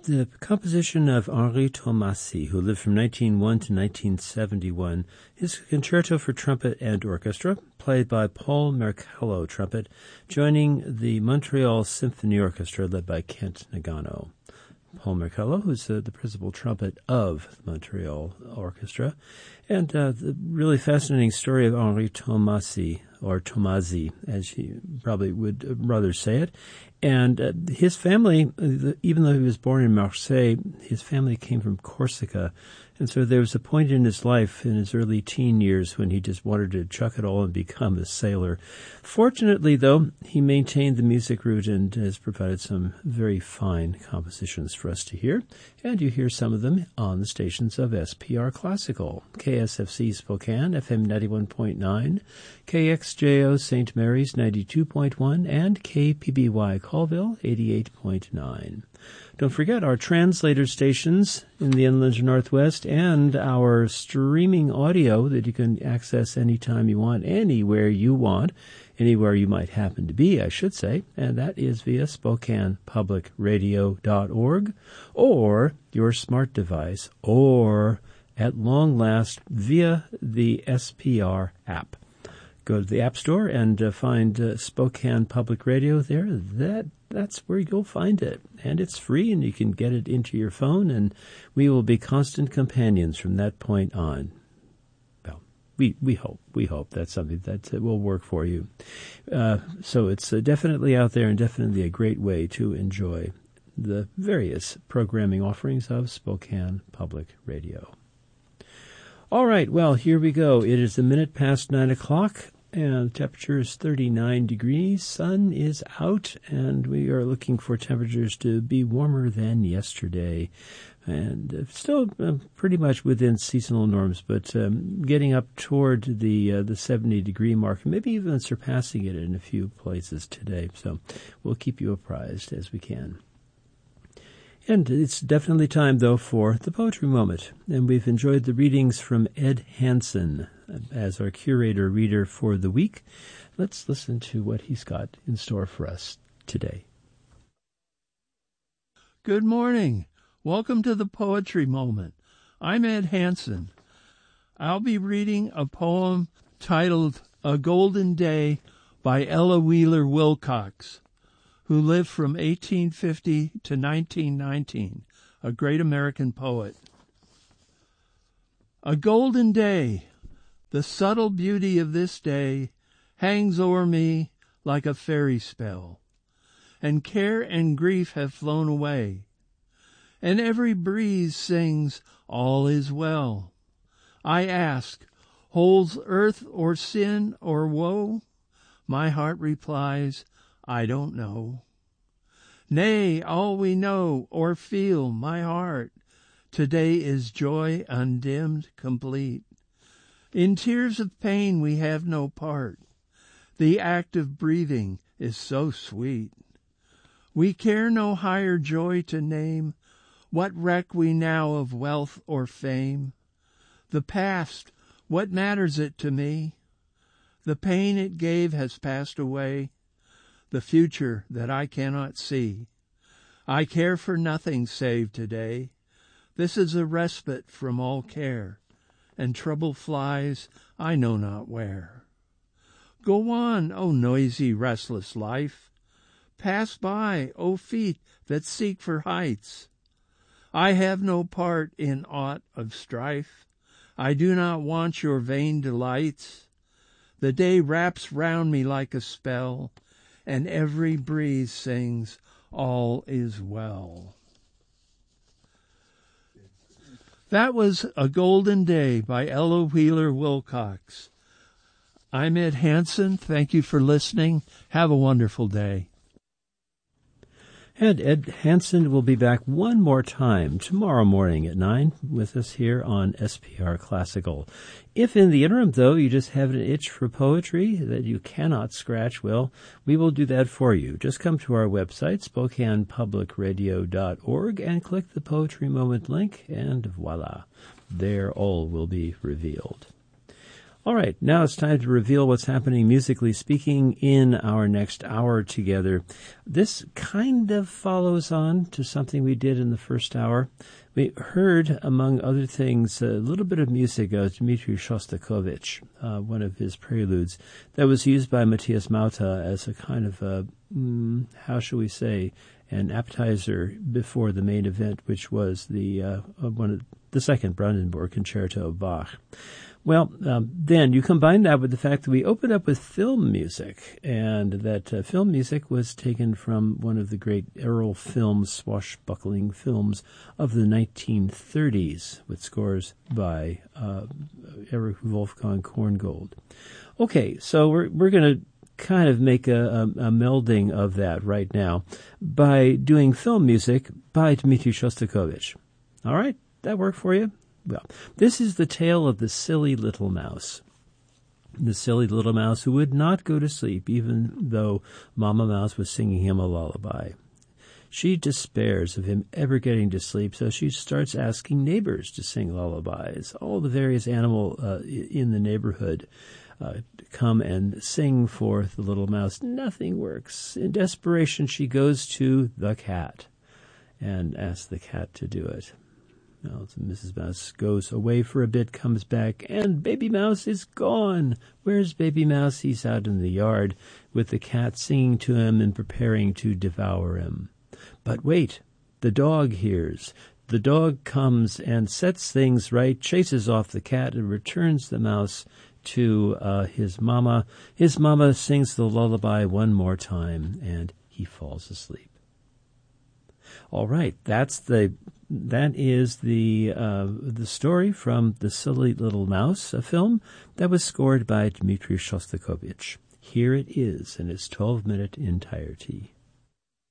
the composition of Henri Thomasy, who lived from 1901 to 1971, his concerto for trumpet and orchestra, played by Paul Mercallo, trumpet, joining the Montreal Symphony Orchestra, led by Kent Nagano. Paul Mercallo, who's the principal trumpet of Montreal Orchestra, and the really fascinating story of Henri Thomasy, or Thomasy, as you probably would rather say it. And his family, even though he was born in Marseille, his family came from Corsica. And so there was a point in his life, in his early teen years, when he just wanted to chuck it all and become a sailor. Fortunately, though, he maintained the music route and has provided some very fine compositions for us to hear. And you hear some of them on the stations of SPR Classical, KSFC Spokane, FM 91.9, KXJO St. Mary's 92.1, and KPBY Colville 88.9. Don't forget our translator stations in the Inland Northwest and our streaming audio that you can access anytime you want, anywhere you might happen to be, I should say, and that is via SpokanePublicRadio.org or your smart device, or at long last via the SPR app. Go to the App Store and find Spokane Public Radio there. That's where you'll find it. And it's free, and you can get it into your phone, and we will be constant companions from that point on. Well, we hope that's something that will work for you. So it's definitely out there, and definitely a great way to enjoy the various programming offerings of Spokane Public Radio. All right, well, here we go. It is a minute past 9 o'clock, and the temperature is 39 degrees. Sun is out, and we are looking for temperatures to be warmer than yesterday. And still pretty much within seasonal norms, but getting up toward the 70-degree mark, maybe even surpassing it in a few places today. So we'll keep you apprised as we can. And it's definitely time, though, for the Poetry Moment. And we've enjoyed the readings from Ed Hansen as our curator-reader for the week. Let's listen to what he's got in store for us today. Good morning. Welcome to the Poetry Moment. I'm Ed Hansen. I'll be reading a poem titled A Golden Day by Ella Wheeler Wilcox, who lived from 1850 to 1919, a great American poet. A golden day, the subtle beauty of this day hangs o'er me like a fairy spell, and care and grief have flown away, and every breeze sings, all is well. I ask, holds earth or sin or woe? My heart replies, I don't know. Nay, all we know or feel, my heart, today is joy undimmed, complete. In tears of pain we have no part. The act of breathing is so sweet. We care no higher joy to name. What reck we now of wealth or fame? The past, what matters it to me? The pain it gave has passed away. The future that I cannot see. I care for nothing save today. This is a respite from all care, and trouble flies I know not where. Go on, O noisy, restless life. Pass by, O feet that seek for heights. I have no part in aught of strife. I do not want your vain delights. The day wraps round me like a spell, and every breeze sings, all is well. That was A Golden Day by Ella Wheeler Wilcox. I'm Ed Hansen. Thank you for listening. Have a wonderful day. And Ed Hansen will be back one more time tomorrow morning at 9 with us here on SPR Classical. If in the interim, though, you just have an itch for poetry that you cannot scratch, well, we will do that for you. Just come to our website, SpokanePublicRadio.org, and click the Poetry Moment link, and voila, there all will be revealed. All right, now it's time to reveal what's happening musically speaking in our next hour together. This kind of follows on to something we did in the first hour. We heard, among other things, a little bit of music of Dmitri Shostakovich, one of his preludes, that was used by Matthias Mauta as a kind of a, how shall we say, an appetizer before the main event, which was the second Brandenburg Concerto of Bach. Well, then you combine that with the fact that we opened up with film music, and that film music was taken from one of the great Errol films, swashbuckling films of the 1930s, with scores by Erich Wolfgang Korngold. Okay, so we're going to kind of make a melding of that right now by doing film music by Dmitri Shostakovich. All right, that work for you? Well, this is the tale of the silly little mouse. The silly little mouse who would not go to sleep even though Mama Mouse was singing him a lullaby. She despairs of him ever getting to sleep, so she starts asking neighbors to sing lullabies. All the various animals in the neighborhood come and sing for the little mouse. Nothing works. In desperation, she goes to the cat and asks the cat to do it. Well, Mrs. Mouse goes away for a bit, comes back, and Baby Mouse is gone. Where's Baby Mouse? He's out in the yard with the cat singing to him and preparing to devour him. But wait, the dog hears. The dog comes and sets things right, chases off the cat, and returns the mouse to his mama. His mama sings the lullaby one more time, and he falls asleep. All right, that is the story from The Silly Little Mouse, a film that was scored by Dmitri Shostakovich. Here it is in its 12-minute entirety.